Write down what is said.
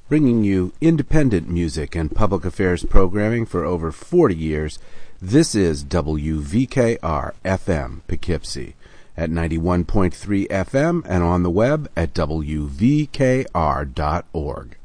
Bringing you independent music and public affairs programming for over 40 years, this is WVKR-FM Poughkeepsie at 91.3 FM and on the web at wvkr.org.